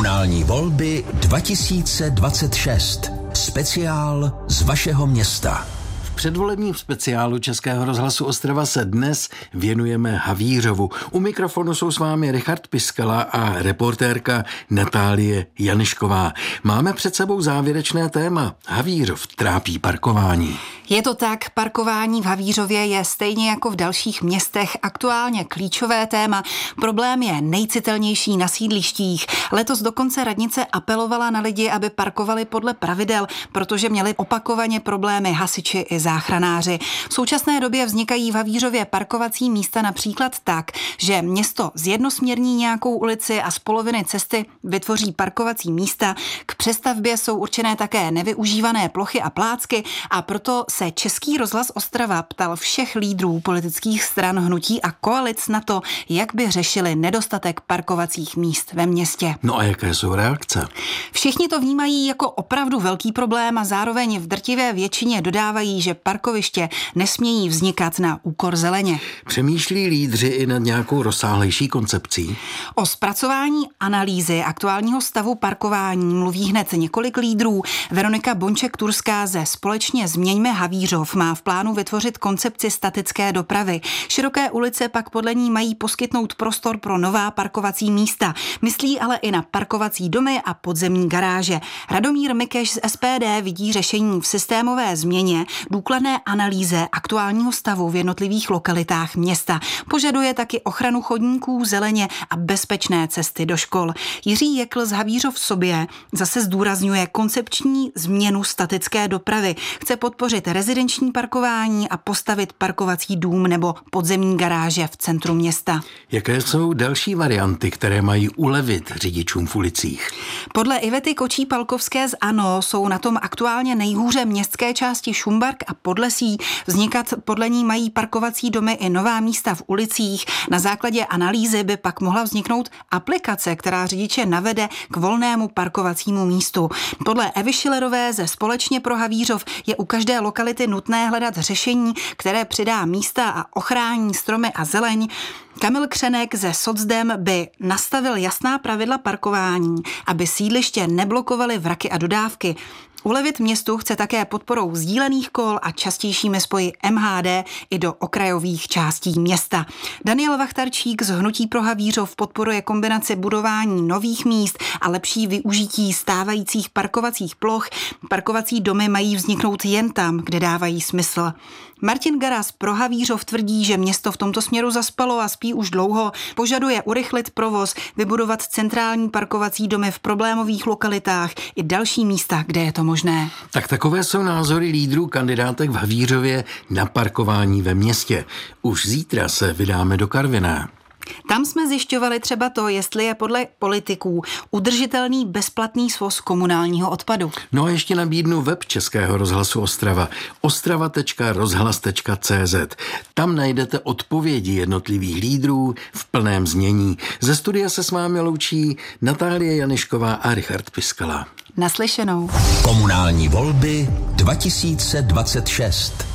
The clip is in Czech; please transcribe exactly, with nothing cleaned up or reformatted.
Komunální volby dva tisíce dvacet šest. Speciál z vašeho města. V předvolebním speciálu Českého rozhlasu Ostrava se dnes věnujeme Havířovu. U mikrofonu jsou s vámi Richard Piskala a reportérka Natálie Janišková. Máme před sebou závěrečné téma. Havířov trápí parkování. Je to tak, parkování v Havířově je stejně jako v dalších městech aktuálně klíčové téma. Problém je nejcitelnější na sídlištích. Letos dokonce radnice apelovala na lidi, aby parkovali podle pravidel, protože měli opakovaně problémy hasiči i záchranáři. V současné době vznikají v Havířově parkovací místa například tak, že město zjednosměrní nějakou ulici a z poloviny cesty vytvoří parkovací místa. K přestavbě jsou určené také nevyužívané plochy a plácky a proto se Český rozhlas Ostrava ptal všech lídrů politických stran, hnutí a koalic na to, jak by řešili nedostatek parkovacích míst ve městě. No a jaké jsou reakce? Všichni to vnímají jako opravdu velký problém a zároveň v drtivé většině dodávají, že parkoviště nesmějí vznikat na úkor zeleně. Přemýšlí lídři i nad nějakou rozsáhlejší koncepcí? O zpracování analýzy aktuálního stavu parkování mluví hned několik lídrů. Veronika Bonček-Turská ze Společně změňme Havířov má v plánu vytvořit koncepci statické dopravy. Široké ulice pak podle ní mají poskytnout prostor pro nová parkovací místa. Myslí ale i na parkovací domy a podzemní garáže. Radomír Mikeš z S P D vidí řešení v systémové změně, důkladné analýze aktuálního stavu v jednotlivých lokalitách města. Požaduje taky ochranu chodníků, zeleně a bezpečné cesty do škol. Jiří Jekl z Havířov v sobě zase zdůrazňuje koncepční změnu statické dopravy. Chce podpořit rezidenční parkování a postavit parkovací dům nebo podzemní garáže v centru města. Jaké jsou další varianty, které mají ulevit řidičům v ulicích? Podle Ivety Kočí-Palkovské z ANO jsou na tom aktuálně nejhůře městské části Šumbark a Podlesí. Vznikat podle ní mají parkovací domy i nová místa v ulicích. Na základě analýzy by pak mohla vzniknout aplikace, která řidiče navede k volnému parkovacímu místu. Podle Evy Šilerové ze Společně pro Havířov je u každé lokality nutné hledat řešení, které přidá místa a ochrání stromy a zeleň. Kamil Křenek ze Socdem by nastavil jasná pravidla parkování, aby sídliště neblokovaly vraky a dodávky. Ulevit městu chce také podporou sdílených kol a častějšími spoji M H D i do okrajových částí města. Daniel Vachtarčík z Hnutí pro Havířov podporuje kombinaci budování nových míst a lepší využití stávajících parkovacích ploch. Parkovací domy mají vzniknout jen tam, kde dávají smysl. Martin Garas pro Havířov tvrdí, že město v tomto směru zaspalo a spí už dlouho. Požaduje urychlit provoz, vybudovat centrální parkovací domy v problémových lokalitách i další místa, kde je to možné. Tak takové jsou názory lídrů kandidátek v Havířově na parkování ve městě. Už zítra se vydáme do Karviné. Tam jsme zjišťovali třeba to, jestli je podle politiků udržitelný bezplatný svoz komunálního odpadu. No a ještě nabídnu web Českého rozhlasu Ostrava. ostrava tečka rozhlas tečka cé zet. Tam najdete odpovědi jednotlivých lídrů v plném znění. Ze studia se s vámi loučí Natálie Janišková a Richard Piskala. Naslyšenou. Komunální volby dva tisíce dvacet šest.